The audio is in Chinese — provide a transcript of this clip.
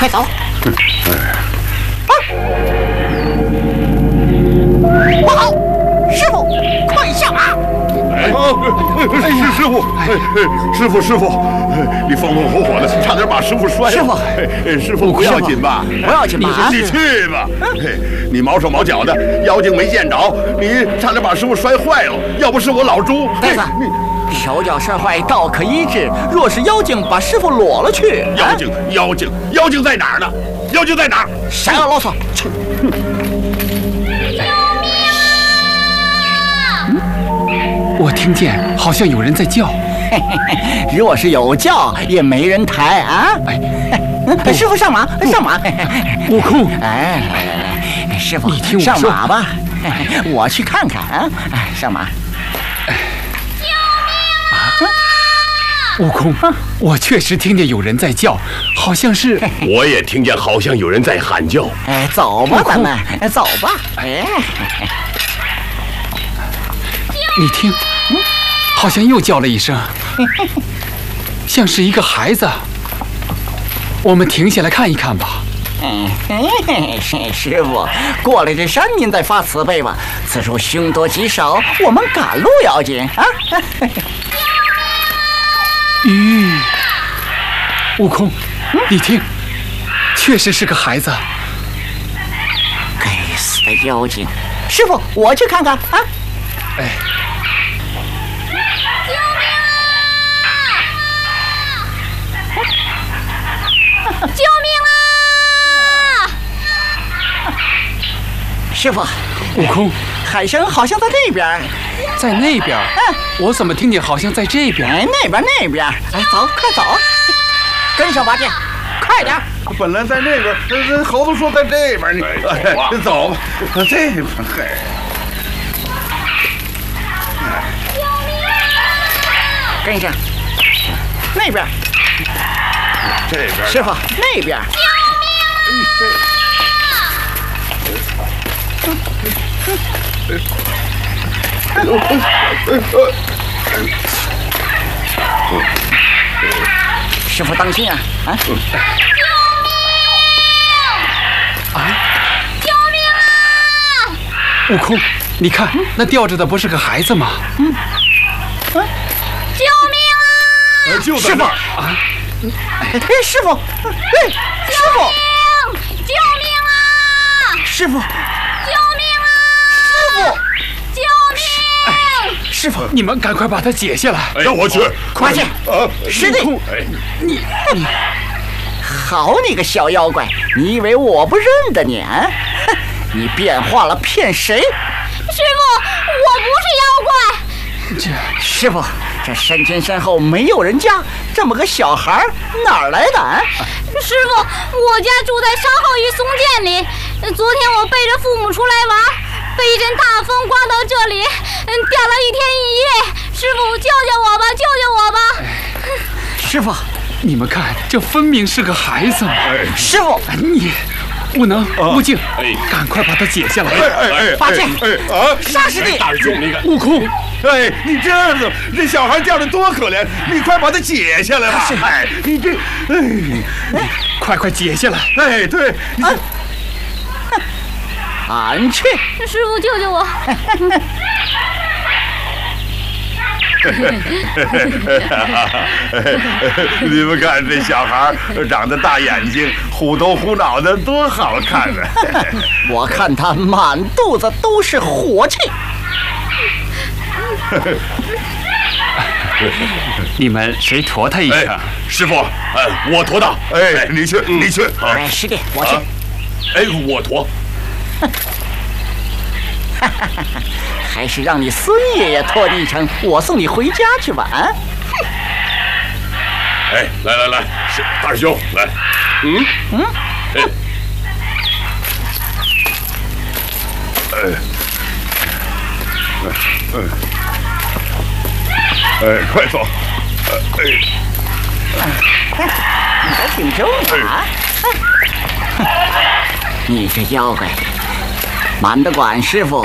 快走！不好，师傅，快下马！ 师傅，你风风火火的，差点把师傅摔了。师傅不要紧吧？ 不要紧吧？ 你去吧。你毛手毛脚的，妖精没见着，你差点把师傅摔坏了。要不是我老朱， 呆子，手脚摔坏道可医治，若是妖精把师傅裸了去， 妖精在哪儿呢？妖精在哪儿？ 谁要啰嗦？ 我听见好像有人在叫， 若是有叫，也没人抬啊！师傅上马，上马！ 悟空， 来，师傅， 你听我说， 上马吧，我去看看啊！上马！ 救命啊！悟空，我确实听见有人在叫，好像是…… 我也听见好像有人在喊叫。 走吧，咱们走吧。 你听，好像又叫了一声，像是一个孩子。我们停下来看一看吧。 师傅，过来这山您再发慈悲吧。此处凶多吉少，我们赶路要紧啊！ 悟空，你听，确实是个孩子。 该死的妖精！师傅，我去看看啊！ 救命啊！ 师傅， 悟空， 海神好像在这边， 在那边。我怎么听见好像在这边？ 那边。走，快走，跟上吧，这，快点。 本来在那边，猴子说在这边，你走吧，这边。 跟上，那边。 这边， 师傅，那边。师傅当心啊！ 救命啊！ 悟空，你看那吊着的不是个孩子吗？ 救命啊！ 就在那儿啊！师傅，师傅， 救命啊！ 师傅， 救命啊！ 师傅， 救命！ 师傅，你们赶快把它解下来。 让我去， 快去！师弟，你，好你个小妖怪，你以为我不认得你啊？你变化了骗谁？ 师傅，我不是妖怪。 师傅，这山前山后没有人家，这么个小孩哪儿来的啊？ 师傅，我家住在山后一松涧里。昨天我背着父母出来玩，被一阵大风刮到这里，掉了1天1夜。师傅，救救我吧，救救我吧！ 师傅，你们看，这分明是个孩子嘛！ 师傅， 你不能，悟净，赶快把它解下来！ 八戒，沙师弟， 大兄那个悟空， 你这样子，这小孩叫的多可怜，你快把他解下来吧！你这， 快解下来！ 对， 俺去！ 师傅，救救我！ 你们看这小孩长得大眼睛，虎头虎脑的，多好看啊！ 我看他满肚子都是火气。 你们谁驮他一程？ 师傅，我驮他。你去。 师弟，我去。 我驮。 还是让你孙爷爷驮你一程，我送你回家去吧。 来，大师兄，来，快走， 你还挺重啊！你这妖怪，瞒得管师傅，